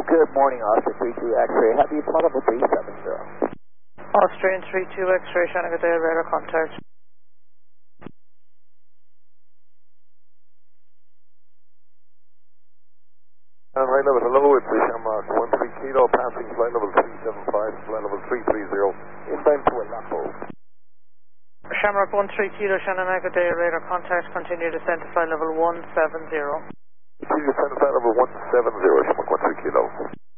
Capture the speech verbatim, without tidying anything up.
Good morning, Austin three two X-ray. Have you plot level three seven zero. Austrian three two X-ray, Shanagade, radar contact. And high level, hello, it's the Shamrock one three Kilo, passing flight level three seven five, flight level three three zero, inbound to Aleppo. Shamrock one three Kilo, Shanagade, radar contact, continue descent to flight level one seven zero. Continue descent to flight level one seven zero, Shamrock one three Kilo.